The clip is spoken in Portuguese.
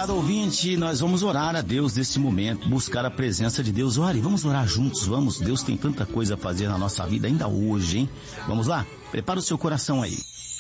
amado ouvinte, nós vamos orar a Deus nesse momento, buscar a presença de Deus. Ore, vamos orar juntos, vamos. Deus tem tanta coisa a fazer na nossa vida ainda hoje, hein? Vamos lá? Prepara o seu coração aí.